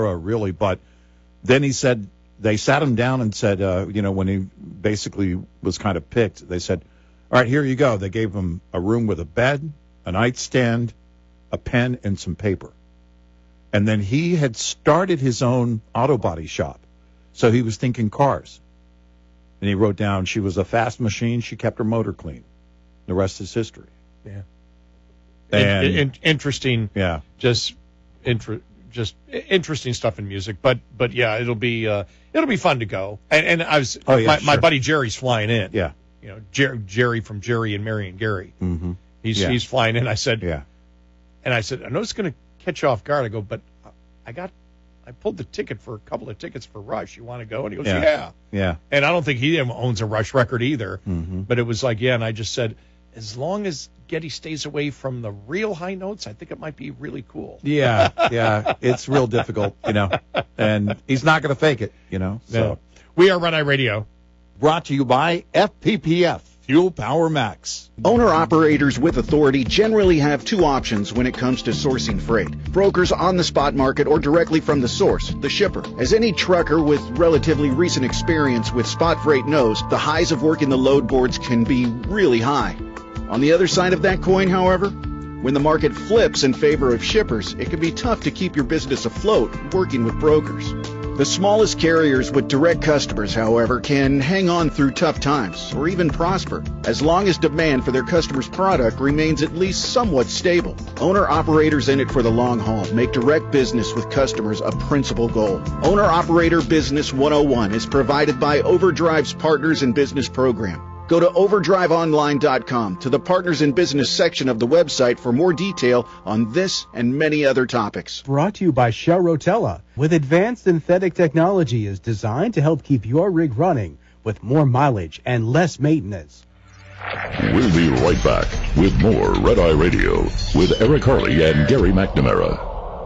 really. But then he said they sat him down and said, when he basically was kind of picked, they said, all right, here you go. They gave him a room with a bed, a nightstand, a pen, and some paper. And then he had started his own auto body shop. So he was thinking cars. And he wrote down, she was a fast machine. She kept her motor clean. The rest is history. Yeah. And interesting. Yeah. Just interesting stuff in music. But yeah, it'll be fun to go. And I was my buddy Jerry's flying in. Yeah. Jerry from Jerry and Mary and Gary. Mm-hmm. He's flying in. I said, yeah. And I said, I know it's going to catch you off guard. I go, but I pulled the ticket for a couple of tickets for Rush. You want to go? And he goes, yeah. Yeah. And I don't think he owns a Rush record either. Mm-hmm. But it was like, yeah. And I just said, as long as Geddy stays away from the real high notes, I think it might be really cool. Yeah. It's real difficult, and he's not going to fake it, So Yeah. We are Red Eye Radio. Brought to you by FPPF, Fuel Power Max. Owner-operators with authority generally have two options when it comes to sourcing freight. Brokers on the spot market or directly from the source, the shipper. As any trucker with relatively recent experience with spot freight knows, the highs of working the load boards can be really high. On the other side of that coin, however, when the market flips in favor of shippers, it can be tough to keep your business afloat working with brokers. The smallest carriers with direct customers, however, can hang on through tough times or even prosper as long as demand for their customers' product remains at least somewhat stable. Owner-operators in it for the long haul make direct business with customers a principal goal. Owner-Operator Business 101 is provided by Overdrive's Partners in Business program. Go to overdriveonline.com to the Partners in Business section of the website for more detail on this and many other topics. Brought to you by Shell Rotella. With advanced synthetic technology is designed to help keep your rig running with more mileage and less maintenance. We'll be right back with more Red Eye Radio with Eric Harley and Gary McNamara.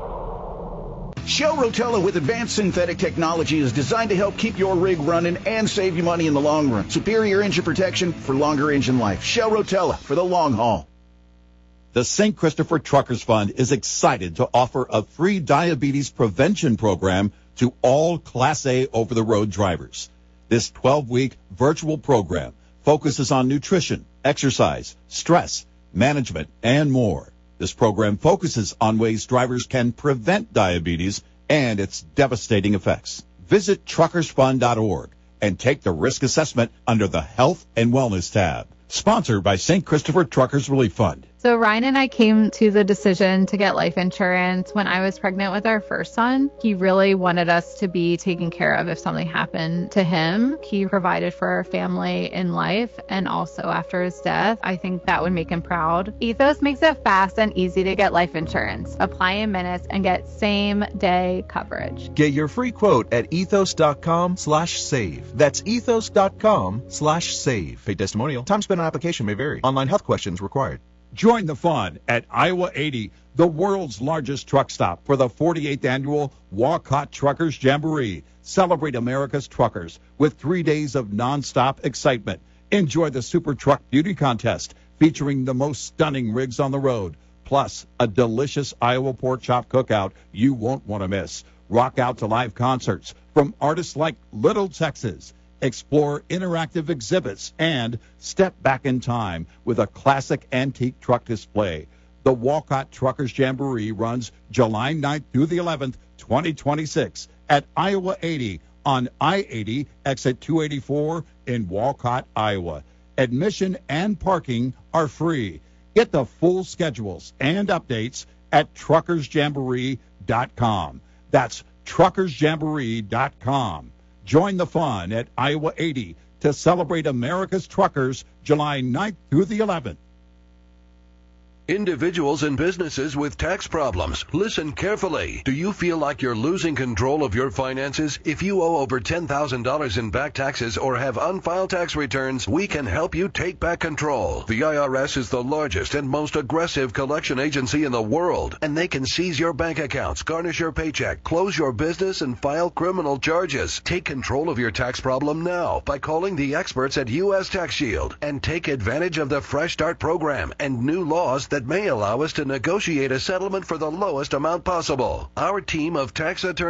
Shell Rotella with advanced synthetic technology is designed to help keep your rig running and save you money in the long run. Superior engine protection for longer engine life. Shell Rotella for the long haul. The St. Christopher Truckers Fund is excited to offer a free diabetes prevention program to all Class A over-the-road drivers. This 12-week virtual program focuses on nutrition, exercise, stress, management, and more. This program focuses on ways drivers can prevent diabetes and its devastating effects. Visit truckersfund.org and take the risk assessment under the Health and Wellness tab. Sponsored by St. Christopher Truckers Relief Fund. So Ryan and I came to the decision to get life insurance when I was pregnant with our first son. He really wanted us to be taken care of if something happened to him. He provided for our family in life and also after his death. I think that would make him proud. Ethos makes it fast and easy to get life insurance. Apply in minutes and get same-day coverage. Get your free quote at ethos.com/save. That's ethos.com/save. Paid testimonial. Time spent on application may vary. Online health questions required. Join the fun at Iowa 80, the world's largest truck stop, for the 48th annual Walcott Truckers Jamboree. Celebrate America's truckers with 3 days of nonstop excitement. Enjoy the Super Truck Beauty Contest featuring the most stunning rigs on the road, plus a delicious Iowa pork chop cookout you won't want to miss. Rock out to live concerts from artists like Little Texas. Explore interactive exhibits, and step back in time with a classic antique truck display. The Walcott Truckers Jamboree runs July 9th through the 11th, 2026 at Iowa 80 on I-80 exit 284 in Walcott, Iowa. Admission and parking are free. Get the full schedules and updates at truckersjamboree.com. That's truckersjamboree.com. Join the fun at Iowa 80 to celebrate America's truckers July 9th through the 11th. Individuals and businesses with tax problems, listen carefully. Do you feel like you're losing control of your finances? If you owe over $10,000 in back taxes or have unfiled tax returns, we can help you take back control. The IRS is the largest and most aggressive collection agency in the world, and they can seize your bank accounts, garnish your paycheck, close your business, and file criminal charges. Take control of your tax problem now by calling the experts at U.S. Tax Shield and take advantage of the Fresh Start program and new laws that may allow us to negotiate a settlement for the lowest amount possible. Our team of tax attorneys